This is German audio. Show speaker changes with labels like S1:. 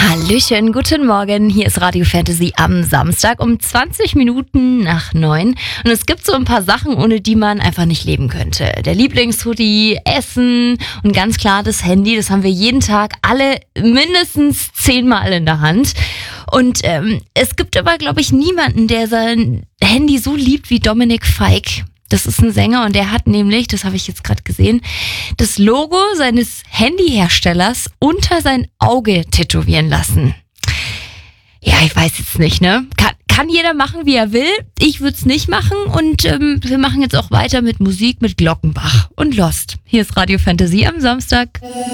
S1: Hallöchen, guten Morgen. Hier ist Radio Fantasy am Samstag um 20 Minuten nach 9. Und es gibt so ein paar Sachen, ohne die man einfach nicht leben könnte. Der Lieblingshoodie, Essen und ganz klar das Handy. Das haben wir jeden Tag alle mindestens 10-mal in der Hand. Und es gibt aber, glaube ich, niemanden, der sein Handy so liebt wie Dominik Feick. Das ist ein Sänger und der hat nämlich, das habe ich jetzt gerade gesehen, das Logo seines Handyherstellers unter sein Auge tätowieren lassen. Ja, ich weiß jetzt nicht, ne? Kann jeder machen, wie er will. Ich würde es nicht machen und wir machen jetzt auch weiter mit Musik mit Glockenbach und Lost. Hier ist Radio Fantasy am Samstag.